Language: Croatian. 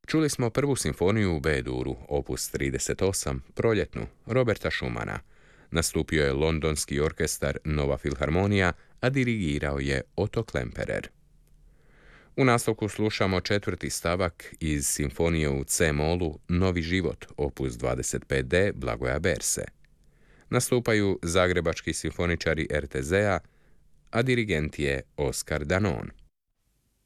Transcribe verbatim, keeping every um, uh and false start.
Čuli smo prvu simfoniju u B-duru, opus trideset osam, proljetnu, Roberta Schumana. Nastupio je londonski orkestar Nova Filharmonija, a dirigirao je Otto Klemperer. U nastavku slušamo četvrti stavak iz simfonije u C-molu Novi život, opus dvadeset pet de Blagoja Berse. Nastupaju zagrebački simfoničari er te zea, a dirigent je Oskar Danon.